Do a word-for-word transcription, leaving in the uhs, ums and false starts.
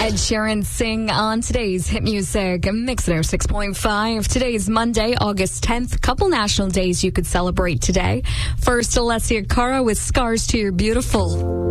Ed Sheeran sing on today's hit music Mix It six point five. Today is Monday, August tenth. Couple national days you could celebrate today. First, Alessia Cara with Scars to Your Beautiful.